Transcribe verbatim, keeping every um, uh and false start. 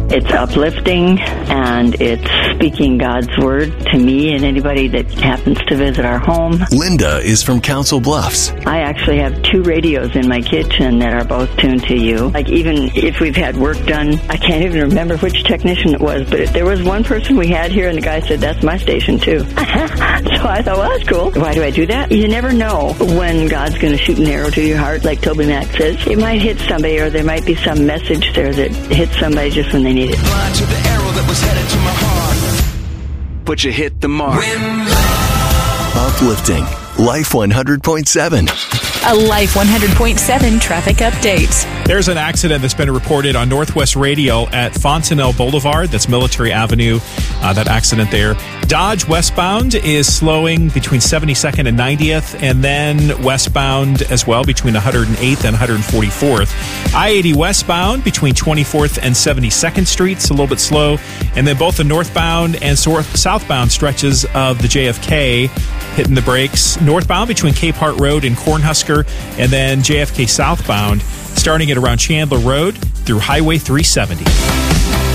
It's uplifting, and it's speaking God's word to me and anybody that happens to visit our home. Linda is from Council Bluffs. I actually have two radios in my kitchen that are both tuned to you. Like, even if we've had work done, I can't even remember which technician it was, but there was one person we had here, and the guy said, that's my station, too. So I thought, well, that's cool. Why do I do that? You never know when God's going to shoot an arrow to your heart, like Toby Mac says. It might hit somebody, or there might be some message there that hits somebody just when they need it. Blind to the arrow that was headed to my heart. But you hit the mark. Uplifting. Life one hundred point seven. A Life one hundred point seven traffic update. There's an accident that's been reported on Northwest Radial at Fontenelle Boulevard. That's Military Avenue. Uh, that accident there. Dodge westbound is slowing between seventy-second and ninetieth, and then westbound as well between one hundred eighth and one hundred forty-fourth. I eighty westbound between twenty-fourth and seventy-second Streets, a little bit slow. And then both the northbound and southbound stretches of the J F K hitting the brakes. Northbound between Cape Hart Road and Cornhusker, and then J F K southbound starting at around Chandler Road through Highway three seventy.